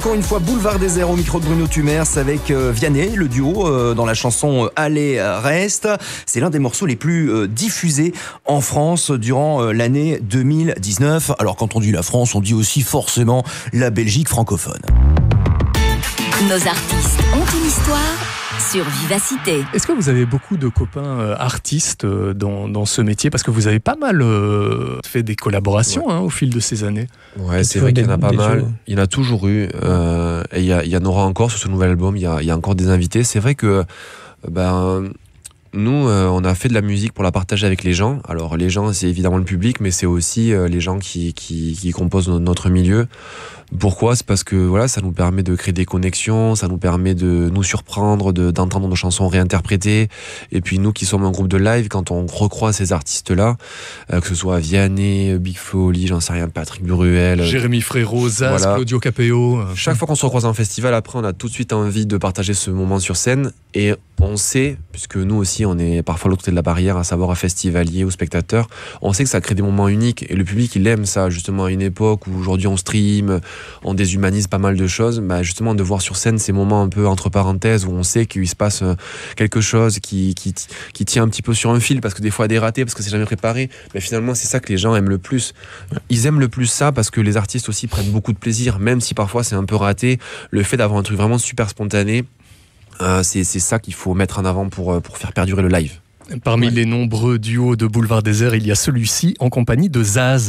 Encore une fois, Boulevard Désert au micro de Bruno Tumers avec Vianney, le duo dans la chanson Allez, reste. C'est l'un des morceaux les plus diffusés en France durant l'année 2019. Alors quand on dit la France, on dit aussi forcément la Belgique francophone. Nos artistes ont une histoire sur Vivacité. Est-ce que vous avez beaucoup de copains artistes dans ce métier? Parce que vous avez pas mal fait des collaborations au fil de ces années. Ouais, c'est vrai qu'il y en a pas mal. Il y en a toujours eu. Et il y en aura encore sur ce nouvel album. Il y a encore des invités. C'est vrai que nous, on a fait de la musique pour la partager avec les gens. Alors les gens, c'est évidemment le public, mais c'est aussi les gens qui composent notre milieu. Pourquoi? C'est parce que voilà, ça nous permet de créer des connexions, ça nous permet de nous surprendre, d'entendre nos chansons réinterprétées. Et puis nous qui sommes un groupe de live, quand on recroise ces artistes-là, que ce soit Vianney, Big Flo, Oli, j'en sais rien, Patrick Bruel, Jérémy Frérot, Zaz, voilà. Claudio Capéo. Chaque fois qu'on se recroise en festival, après on a tout de suite envie de partager ce moment sur scène. Et on sait, puisque nous aussi on est parfois de l'autre côté de la barrière, à savoir à festivalier ou spectateurs, on sait que ça crée des moments uniques. Et le public il aime ça, justement à une époque où aujourd'hui on stream, on déshumanise pas mal de choses, justement de voir sur scène ces moments un peu entre parenthèses où on sait qu'il se passe quelque chose qui tient un petit peu sur un fil, parce que des fois des ratés, parce que c'est jamais préparé, mais finalement c'est ça que les gens aiment le plus. Ils aiment le plus ça parce que les artistes aussi prennent beaucoup de plaisir, même si parfois c'est un peu raté, le fait d'avoir un truc vraiment super spontané, c'est ça qu'il faut mettre en avant pour faire perdurer le live. Parmi les nombreux duos de Boulevard Désert, il y a celui-ci en compagnie de Zaz.